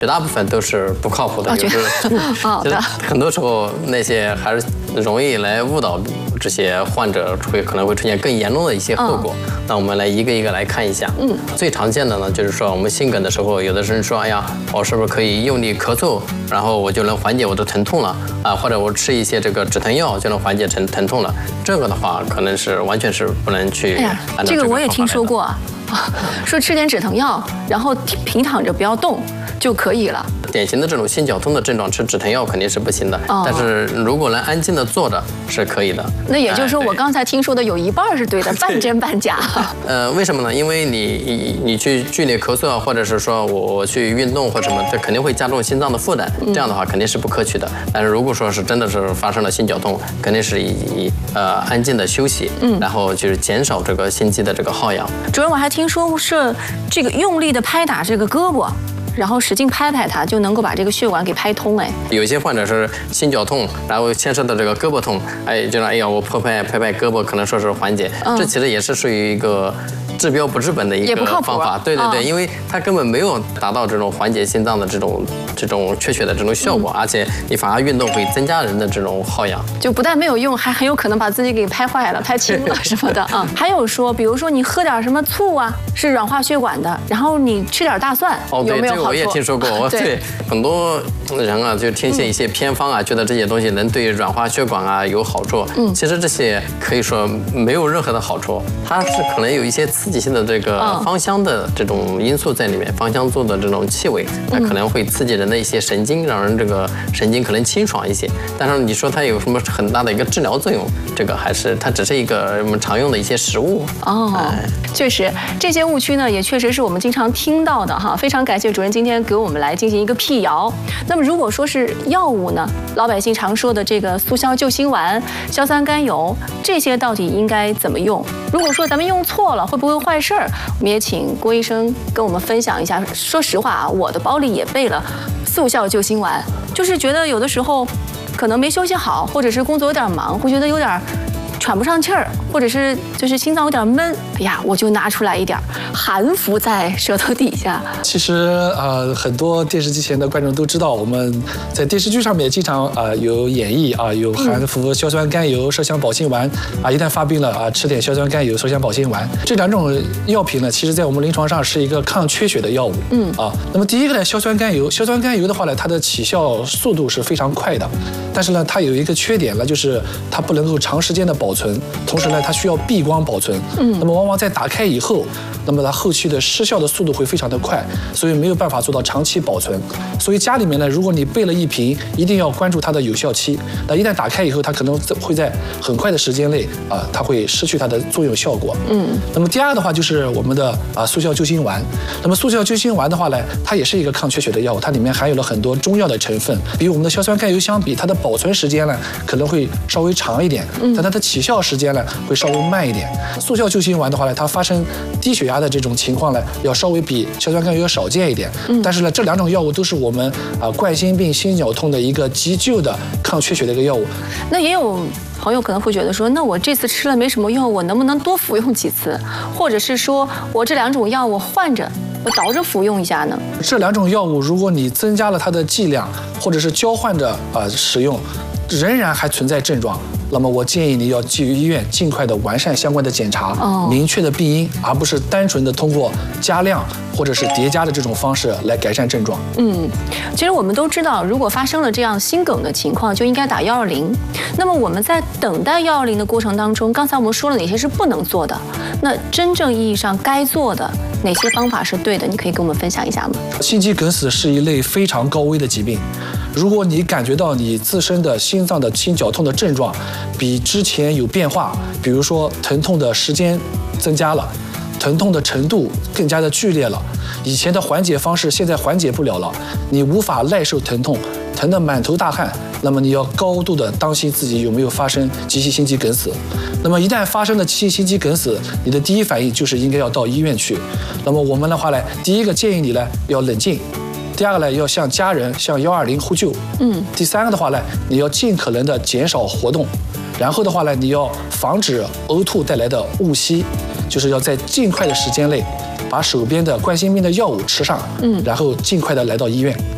绝大部分都是不靠谱的，就是很多时候那些还是容易来误导这些患者，可能会出现更严重的一些后果。那我们来一个一个来看一下。最常见的呢，就是说我们心梗的时候，有的人说，哎呀，我是不是可以用力咳嗽，然后我就能缓解我的疼痛了啊？或者我吃一些这个止疼药就能缓解疼痛了？这个的话，可能是完全是不能去按照这个我也听说过啊，说吃点止疼药，然后平躺着不要动就可以了。 典型的这种心绞痛的症状，吃止疼药肯定是不行的。但是如果能安静的坐着是可以的。 那也就是说，我刚才听说的有一半是对的，半真半假。 为什么呢？因为你去剧烈咳嗽啊，或者是说我去运动或什么，这肯定会加重心脏的负担。这样的话肯定是不可取的。但是如果说是真的是发生了心绞痛，肯定是以安静的休息，然后就是减少这个心肌的这个耗氧。 主任，我还听说是这个用力的拍打这个胳膊，然后使劲拍拍它，就能够把这个血管给拍通。 有些患者是心绞痛，然后牵涉到这个胳膊痛，就哎呀，我拍拍胳膊，可能说是缓解，这其实也是属于一个治标不治本的一个方法。对，因为它根本没有达到这种缓解心脏的这种缺血的这种效果，而且你反而运动会增加人的这种耗氧， 就不但没有用，还很有可能把自己给拍坏了、拍青了什么的啊。还有说，比如说你喝点什么醋啊，是软化血管的，然后你吃点大蒜，有没有好处？ 我也听说过，对很多人啊，就听信一些偏方啊，觉得这些东西能对软化血管啊有好处。其实这些可以说没有任何的好处，它是可能有一些刺激性的这个芳香的这种因素在里面，芳香做的这种气味，它可能会刺激人的一些神经，让人这个神经可能清爽一些。但是你说它有什么很大的一个治疗作用，这个还是它只是一个我们常用的一些食物。 确实这些误区呢，也确实是我们经常听到的哈。非常感谢主任今天给我们来进行一个辟谣。那么如果说是药物呢，老百姓常说的这个速效救心丸、硝酸甘油，这些到底应该怎么用？如果说咱们用错了，会不会坏事儿？我们也请郭医生跟我们分享一下。说实话啊，我的包里也备了速效救心丸，就是觉得有的时候可能没休息好，或者是工作有点忙，会觉得有点喘不上气儿，或者是就是心脏有点闷，哎呀，我就拿出来一点，含服在舌头底下。 其实很多电视机前的观众都知道，我们在电视剧上面经常有演绎有含服硝酸甘油、麝香保心丸一旦发病了吃点硝酸甘油、麝香保心丸。这两种药品呢，其实在我们临床上是一个抗缺血的药物。那么第一个呢，硝酸甘油的话呢，它的起效速度是非常快的，但是呢，它有一个缺点呢，就是它不能够长时间的保存，同时呢，它需要避光保存。那么往往在打开以后，那么它后期的失效的速度会非常的快，所以没有办法做到长期保存。所以家里面呢，如果你备了一瓶，一定要关注它的有效期。那一旦打开以后，它可能会在很快的时间内它会失去它的作用效果。那么第二的话就是我们的速效救心丸。那么速效救心丸的话呢，它也是一个抗缺血的药物，它里面含有了很多中药的成分，比我们的硝酸甘油相比，它的保存时间呢可能会稍微长一点，但它的起效时间呢会稍微慢一点。速效救心丸的话呢，它发生低血压的这种情况呢，要稍微比硝酸甘油要少见一点。但是呢，这两种药物都是我们冠心病、心绞痛的一个急救的抗缺血的一个药物。 那也有朋友可能会觉得说，那我这次吃了没什么用，我能不能多服用几次？或者是说我这两种药我换着，我倒着服用一下呢？ 这两种药物，如果你增加了它的剂量，或者是交换着使用，仍然还存在症状，那么我建议你要去医院尽快的完善相关的检查，明确的病因，而不是单纯的通过加量或者是叠加的这种方式来改善症状。 其实我们都知道，如果发生了这样心梗的情况，就应该打120。那么我们在等待120的过程当中，刚才我们说了哪些是不能做的，那真正意义上该做的哪些方法是对的？你可以跟我们分享一下吗？ 心肌梗死是一类非常高危的疾病，如果你感觉到你自身的心脏的心绞痛的症状比之前有变化，比如说疼痛的时间增加了，疼痛的程度更加的剧烈了，以前的缓解方式现在缓解不了了，你无法耐受疼痛，疼得满头大汗，那么你要高度的当心自己有没有发生急性心肌梗死。那么一旦发生了急性心肌梗死，你的第一反应就是应该要到医院去。那么我们的话呢，第一个建议你呢要冷静，第二个呢要向家人向120呼救，第三个的话呢，你要尽可能的减少活动，然后的话呢，你要防止呕吐带来的误吸，就是要在尽快的时间内把手边的冠心病的药物吃上，然后尽快的来到医院。